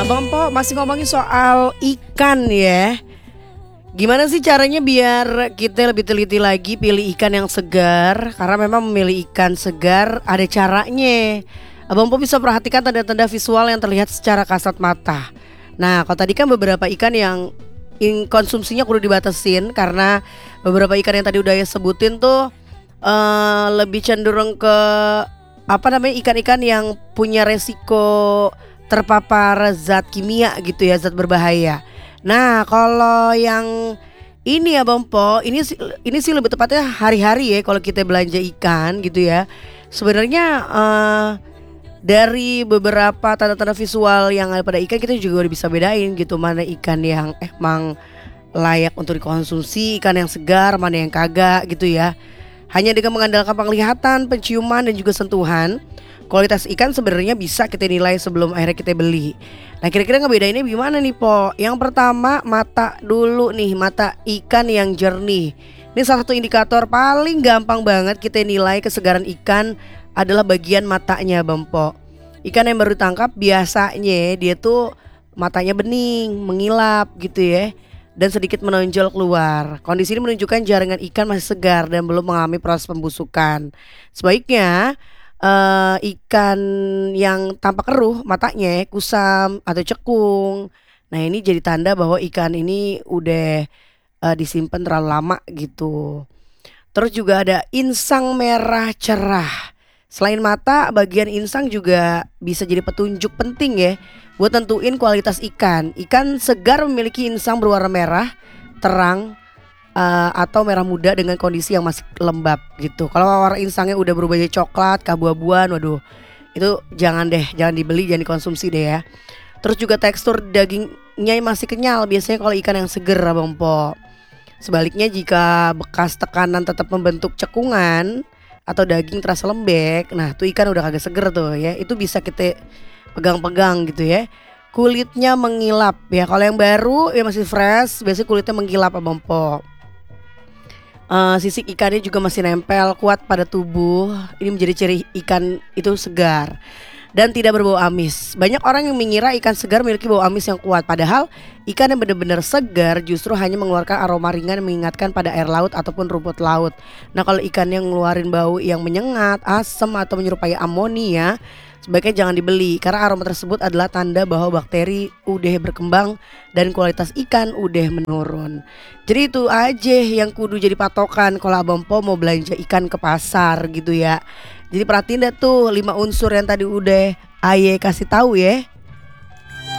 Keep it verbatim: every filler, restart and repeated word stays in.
Abang Po masih ngomongin soal ikan ya. Gimana sih caranya biar kita lebih teliti lagi pilih ikan yang segar? Karena memang memilih ikan segar ada caranya. Abang Po bisa perhatikan tanda-tanda visual yang terlihat secara kasat mata. Nah, kalau tadi kan beberapa ikan yang in konsumsinya kudu dibatasin karena beberapa ikan yang tadi udah ya sebutin tuh uh, lebih cenderung ke apa namanya ikan-ikan yang punya resiko terpapar zat kimia gitu ya, zat berbahaya. Nah, kalau yang ini ya Bang Po, ini sih ini sih lebih tepatnya hari-hari ya kalau kita belanja ikan gitu ya. Sebenarnya uh, dari beberapa tanda-tanda visual yang ada pada ikan kita juga udah bisa bedain gitu mana ikan yang emang layak untuk dikonsumsi, ikan yang segar, mana yang kagak gitu ya. Hanya dengan mengandalkan penglihatan, penciuman dan juga sentuhan, kualitas ikan sebenarnya bisa kita nilai sebelum akhirnya kita beli. Nah, kira-kira ngebedainnya gimana nih Po? Yang pertama mata dulu nih, mata ikan yang jernih. Ini salah satu indikator paling gampang banget kita nilai kesegaran ikan adalah bagian matanya Bang Po. Ikan yang baru tangkap biasanya dia tuh matanya bening, mengilap gitu ya, dan sedikit menonjol keluar. Kondisi ini menunjukkan jaringan ikan masih segar dan belum mengalami proses pembusukan. Sebaiknya uh, ikan yang tampak keruh matanya, kusam atau cekung, nah ini jadi tanda bahwa ikan ini udah uh, disimpan terlalu lama gitu. Terus juga ada insang merah cerah. Selain mata, bagian insang juga bisa jadi petunjuk penting ya buat tentuin kualitas ikan. Ikan segar memiliki insang berwarna merah terang uh, atau merah muda dengan kondisi yang masih lembab gitu. Kalau warna insangnya udah berubah jadi coklat, keabu-abuan, waduh itu jangan deh, jangan dibeli, jangan dikonsumsi deh ya. Terus juga tekstur dagingnya masih kenyal biasanya kalau ikan yang seger Bang Po. Sebaliknya jika bekas tekanan tetap membentuk cekungan atau daging terasa lembek, nah tuh ikan udah kagak seger tuh ya. Itu bisa kita pegang-pegang gitu ya. Kulitnya mengilap ya. Kalau yang baru ya masih fresh, biasanya kulitnya mengkilap Abang Po. Uh, sisik ikannya juga masih nempel kuat pada tubuh. Ini menjadi ciri ikan itu segar dan tidak berbau amis. Banyak orang yang mengira ikan segar memiliki bau amis yang kuat, padahal ikan yang benar-benar segar justru hanya mengeluarkan aroma ringan yang mengingatkan pada air laut ataupun rumput laut. Nah, kalau ikan yang ngeluarin bau yang menyengat, asam atau menyerupai amonia, sebaiknya jangan dibeli karena aroma tersebut adalah tanda bahwa bakteri udah berkembang dan kualitas ikan udah menurun. Jadi itu aja yang kudu jadi patokan kalau Abang Po mau belanja ikan ke pasar gitu ya. Jadi perhatiin deh tuh lima unsur yang tadi udah Aye kasih tahu ya.